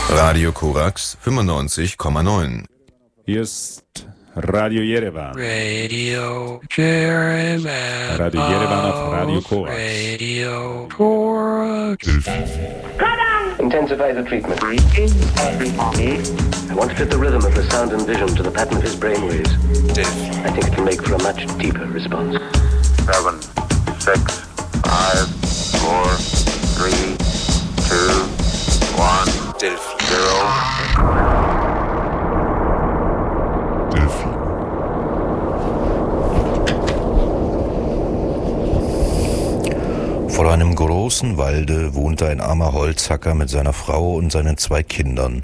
Radio Korax 95,9. Hier ist Radio Yerevan. Radio Yerevan. Radio Yerevan auf Radio Korax. Radio Korax. Intensify the treatment. I want to fit the rhythm of the sound and vision to the pattern of his brainwaves. I think it will make for a much deeper response. 7, 6, 5, 4, 3, 2, 1, Delphi. 0. Delphi. Vor einem großen Walde wohnte ein armer Holzhacker mit seiner Frau und seinen 2 Kindern.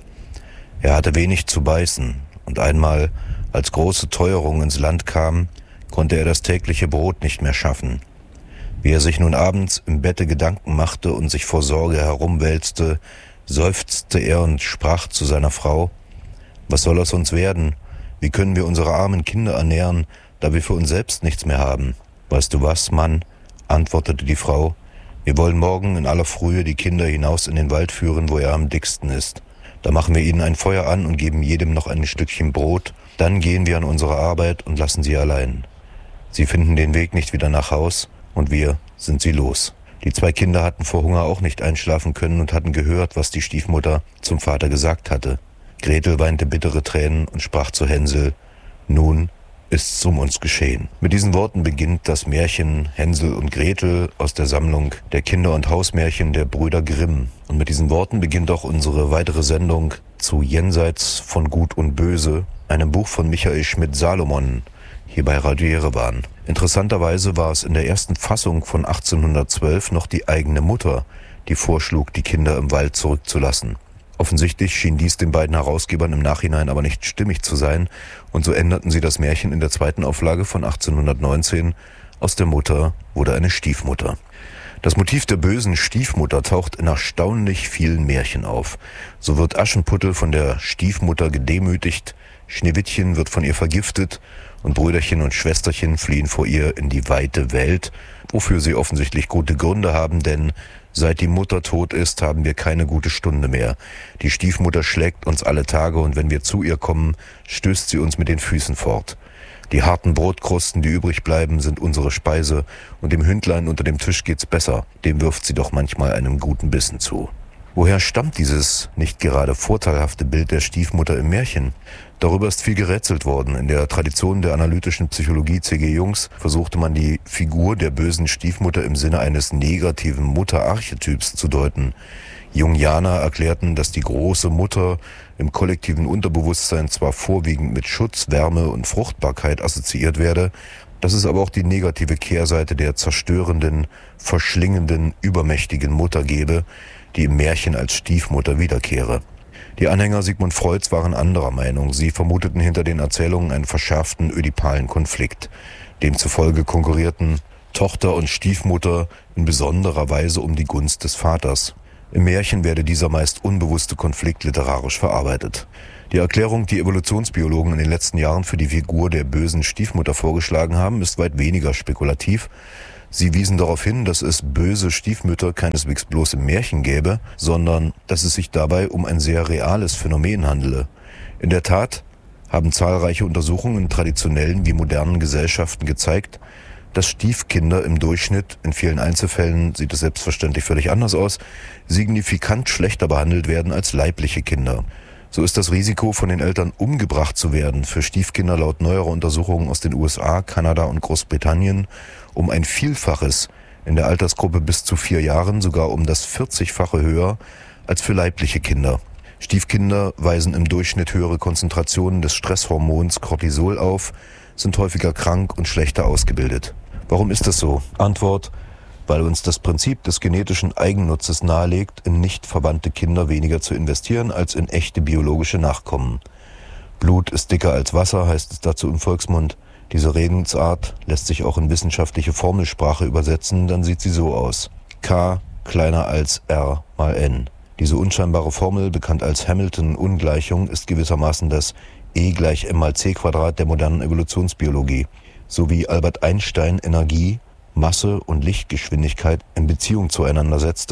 Er hatte wenig zu beißen, und einmal, als große Teuerung ins Land kam, konnte er das tägliche Brot nicht mehr schaffen. Wie er sich nun abends im Bette Gedanken machte und sich vor Sorge herumwälzte, seufzte er und sprach zu seiner Frau: »Was soll aus uns werden? Wie können wir unsere armen Kinder ernähren, da wir für uns selbst nichts mehr haben?« »Weißt du was, Mann?«, antwortete die Frau, »wir wollen morgen in aller Frühe die Kinder hinaus in den Wald führen, wo er am dicksten ist. Da machen wir ihnen ein Feuer an und geben jedem noch ein Stückchen Brot. Dann gehen wir an unsere Arbeit und lassen sie allein. Sie finden den Weg nicht wieder nach Haus und wir sind sie los.« Die 2 Kinder hatten vor Hunger auch nicht einschlafen können und hatten gehört, was die Stiefmutter zum Vater gesagt hatte. Gretel weinte bittere Tränen und sprach zu Hänsel: »Nun ist's um uns geschehen.« Mit diesen Worten beginnt das Märchen Hänsel und Gretel aus der Sammlung der Kinder- und Hausmärchen der Brüder Grimm. Und mit diesen Worten beginnt auch unsere weitere Sendung zu Jenseits von Gut und Böse, einem Buch von Michael Schmidt-Salomon, hier bei Radio Yerevan. Interessanterweise war es in der ersten Fassung von 1812 noch die eigene Mutter, die vorschlug, die Kinder im Wald zurückzulassen. Offensichtlich schien dies den beiden Herausgebern im Nachhinein aber nicht stimmig zu sein, und so änderten sie das Märchen in der 2. Auflage von 1819. Aus der Mutter wurde eine Stiefmutter. Das Motiv der bösen Stiefmutter taucht in erstaunlich vielen Märchen auf. So wird Aschenputtel von der Stiefmutter gedemütigt, Schneewittchen wird von ihr vergiftet und Brüderchen und Schwesterchen fliehen vor ihr in die weite Welt, wofür sie offensichtlich gute Gründe haben, denn seit die Mutter tot ist, haben wir keine gute Stunde mehr. Die Stiefmutter schlägt uns alle Tage, und wenn wir zu ihr kommen, stößt sie uns mit den Füßen fort. Die harten Brotkrusten, die übrig bleiben, sind unsere Speise, und dem Hündlein unter dem Tisch geht's besser, dem wirft sie doch manchmal einen guten Bissen zu. Woher stammt dieses nicht gerade vorteilhafte Bild der Stiefmutter im Märchen? Darüber ist viel gerätselt worden. In der Tradition der analytischen Psychologie C.G. Jungs versuchte man, die Figur der bösen Stiefmutter im Sinne eines negativen Mutterarchetyps zu deuten. Jungianer erklärten, dass die große Mutter im kollektiven Unterbewusstsein zwar vorwiegend mit Schutz, Wärme und Fruchtbarkeit assoziiert werde, dass es aber auch die negative Kehrseite der zerstörenden, verschlingenden, übermächtigen Mutter gebe, die im Märchen als Stiefmutter wiederkehre. Die Anhänger Sigmund Freuds waren anderer Meinung. Sie vermuteten hinter den Erzählungen einen verschärften ödipalen Konflikt. Demzufolge konkurrierten Tochter und Stiefmutter in besonderer Weise um die Gunst des Vaters. Im Märchen werde dieser meist unbewusste Konflikt literarisch verarbeitet. Die Erklärung, die Evolutionsbiologen in den letzten Jahren für die Figur der bösen Stiefmutter vorgeschlagen haben, ist weit weniger spekulativ. Sie wiesen darauf hin, dass es böse Stiefmütter keineswegs bloß im Märchen gäbe, sondern dass es sich dabei um ein sehr reales Phänomen handele. In der Tat haben zahlreiche Untersuchungen in traditionellen wie modernen Gesellschaften gezeigt, dass Stiefkinder im Durchschnitt, in vielen Einzelfällen sieht es selbstverständlich völlig anders aus, signifikant schlechter behandelt werden als leibliche Kinder. So ist das Risiko, von den Eltern umgebracht zu werden, für Stiefkinder laut neuerer Untersuchungen aus den USA, Kanada und Großbritannien um ein Vielfaches, in der Altersgruppe bis zu 4 Jahren sogar um das 40-fache höher als für leibliche Kinder. Stiefkinder weisen im Durchschnitt höhere Konzentrationen des Stresshormons Cortisol auf, sind häufiger krank und schlechter ausgebildet. Warum ist das so? Antwort: weil uns das Prinzip des genetischen Eigennutzes nahelegt, in nicht verwandte Kinder weniger zu investieren als in echte biologische Nachkommen. Blut ist dicker als Wasser, heißt es dazu im Volksmund. Diese Redensart lässt sich auch in wissenschaftliche Formelsprache übersetzen, dann sieht sie so aus: K kleiner als R mal N. Diese unscheinbare Formel, bekannt als Hamilton-Ungleichung, ist gewissermaßen das E gleich m mal c Quadrat der modernen Evolutionsbiologie. So wie Albert Einstein Energie, Masse und Lichtgeschwindigkeit in Beziehung zueinander setzte,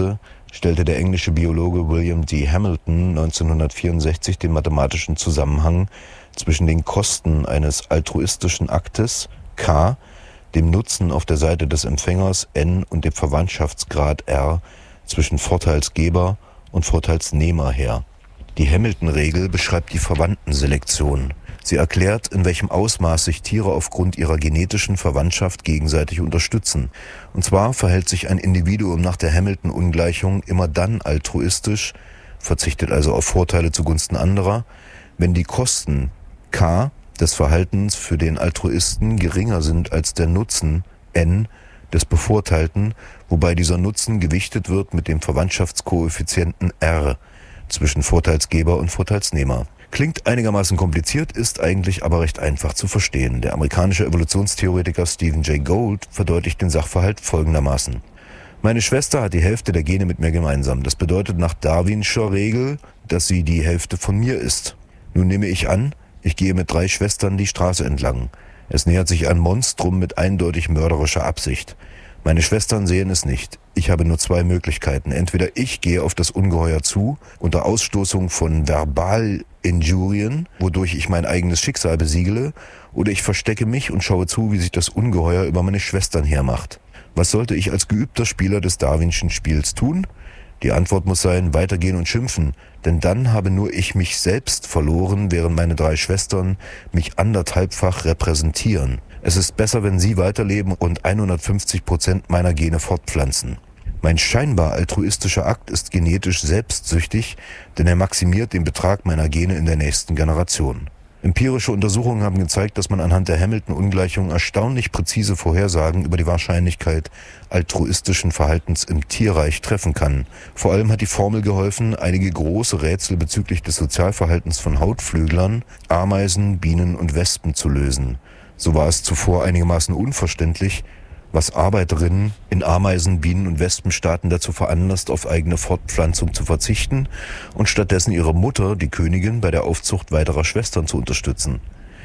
stellte der englische Biologe William D. Hamilton 1964 den mathematischen Zusammenhang zwischen den Kosten eines altruistischen Aktes, K, dem Nutzen auf der Seite des Empfängers, N, und dem Verwandtschaftsgrad, R, zwischen Vorteilsgeber und Vorteilsnehmer her. Die Hamilton-Regel beschreibt die Verwandtenselektion. Sie erklärt, in welchem Ausmaß sich Tiere aufgrund ihrer genetischen Verwandtschaft gegenseitig unterstützen. Und zwar verhält sich ein Individuum nach der Hamilton-Ungleichung immer dann altruistisch, verzichtet also auf Vorteile zugunsten anderer, wenn die Kosten K des Verhaltens für den Altruisten geringer sind als der Nutzen N des Bevorteilten, wobei dieser Nutzen gewichtet wird mit dem Verwandtschaftskoeffizienten R zwischen Vorteilsgeber und Vorteilsnehmer. Klingt einigermaßen kompliziert, ist eigentlich aber recht einfach zu verstehen. Der amerikanische Evolutionstheoretiker Stephen Jay Gould verdeutlicht den Sachverhalt folgendermaßen. Meine Schwester hat die Hälfte der Gene mit mir gemeinsam. Das bedeutet nach Darwinscher Regel, dass sie die Hälfte von mir ist. Nun nehme ich an, ich gehe mit 3 Schwestern die Straße entlang. Es nähert sich ein Monstrum mit eindeutig mörderischer Absicht. Meine Schwestern sehen es nicht. Ich habe nur 2 Möglichkeiten. Entweder ich gehe auf das Ungeheuer zu, unter Ausstoßung von Verbalinjurien, wodurch ich mein eigenes Schicksal besiegele, oder ich verstecke mich und schaue zu, wie sich das Ungeheuer über meine Schwestern hermacht. Was sollte ich als geübter Spieler des Darwinschen Spiels tun? Die Antwort muss sein, weitergehen und schimpfen, denn dann habe nur ich mich selbst verloren, während meine 3 Schwestern mich anderthalbfach repräsentieren. Es ist besser, wenn sie weiterleben und 150% meiner Gene fortpflanzen. Mein scheinbar altruistischer Akt ist genetisch selbstsüchtig, denn er maximiert den Betrag meiner Gene in der nächsten Generation. Empirische Untersuchungen haben gezeigt, dass man anhand der Hamilton-Ungleichung erstaunlich präzise Vorhersagen über die Wahrscheinlichkeit altruistischen Verhaltens im Tierreich treffen kann. Vor allem hat die Formel geholfen, einige große Rätsel bezüglich des Sozialverhaltens von Hautflüglern, Ameisen, Bienen und Wespen zu lösen. So war es zuvor einigermaßen unverständlich, was Arbeiterinnen in Ameisen-, Bienen- und Wespenstaaten dazu veranlasst, auf eigene Fortpflanzung zu verzichten und stattdessen ihre Mutter, die Königin, bei der Aufzucht weiterer Schwestern zu unterstützen.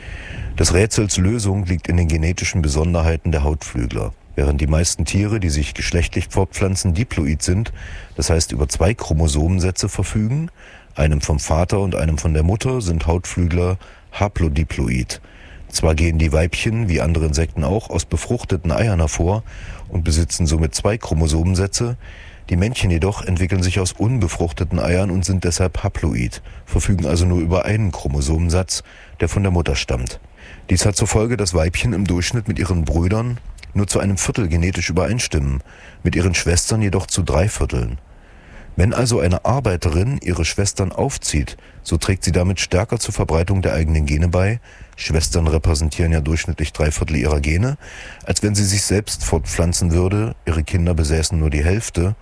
Des Rätsels Lösung liegt in den genetischen Besonderheiten der Hautflügler. Während die meisten Tiere, die sich geschlechtlich fortpflanzen, diploid sind, das heißt über 2 Chromosomensätze verfügen, einem vom Vater und einem von der Mutter, sind Hautflügler haplodiploid. Zwar gehen die Weibchen, wie andere Insekten auch, aus befruchteten Eiern hervor und besitzen somit 2 Chromosomensätze, die Männchen jedoch entwickeln sich aus unbefruchteten Eiern und sind deshalb haploid, verfügen also nur über einen Chromosomensatz, der von der Mutter stammt. Dies hat zur Folge, dass Weibchen im Durchschnitt mit ihren Brüdern nur zu 1/4 genetisch übereinstimmen, mit ihren Schwestern jedoch zu 3/4. Wenn also eine Arbeiterin ihre Schwestern aufzieht, so trägt sie damit stärker zur Verbreitung der eigenen Gene bei, Schwestern repräsentieren ja durchschnittlich 3/4 ihrer Gene, als wenn sie sich selbst fortpflanzen würde, ihre Kinder besäßen nur die Hälfte,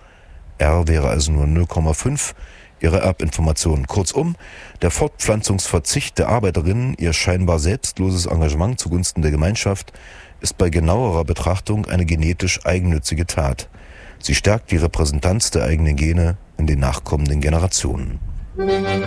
R wäre also nur 0,5 ihrer Erbinformationen. Kurzum, der Fortpflanzungsverzicht der Arbeiterinnen, ihr scheinbar selbstloses Engagement zugunsten der Gemeinschaft, ist bei genauerer Betrachtung eine genetisch eigennützige Tat. Sie stärkt die Repräsentanz der eigenen Gene in den nachkommenden Generationen.